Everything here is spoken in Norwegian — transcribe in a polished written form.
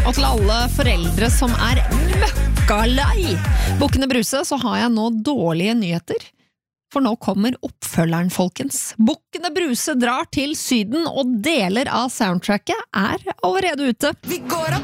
Og til alle foreldre som møkkalei Bukkene Bruse, så har jeg nå dårlige nyheter. For nå kommer oppfølgeren, folkens. Bukkene Bruse drar til Syden, og deler av soundtracket allerede ute. Vi går av